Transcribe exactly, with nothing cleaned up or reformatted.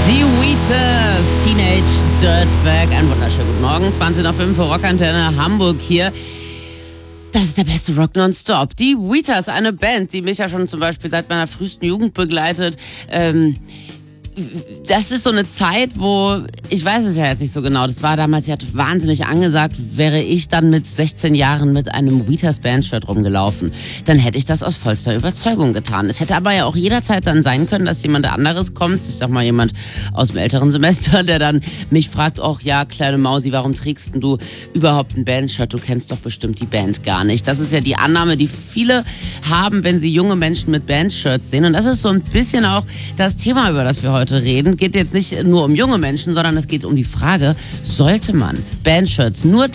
Die Wheaties, Teenage Dirtbag. Einen wunderschönen guten Morgen. zwanzig nach fünf für Rockantenne Hamburg hier. Das ist der beste Rock nonstop. Die Wheaties, eine Band, die mich ja schon zum Beispiel seit meiner frühesten Jugend begleitet. Ähm, das ist so eine Zeit, wo, ich weiß es ja jetzt nicht so genau, das war damals, sie hat wahnsinnig angesagt, wäre ich dann mit sechzehn Jahren mit einem Wheaties Bandshirt rumgelaufen, dann hätte ich das aus vollster Überzeugung getan. Es hätte aber ja auch jederzeit dann sein können, dass jemand anderes kommt, ich sag mal jemand aus dem älteren Semester, der dann mich fragt, ach ja, kleine Mausi, warum trägst denn du überhaupt ein Bandshirt? Du kennst doch bestimmt die Band gar nicht. Das ist ja die Annahme, die viele haben, wenn sie junge Menschen mit Bandshirts sehen. Und das ist so ein bisschen auch das Thema, über das wir heute reden. Geht jetzt nicht nur um junge Menschen, sondern es geht um die Frage, sollte man Bandshirts nur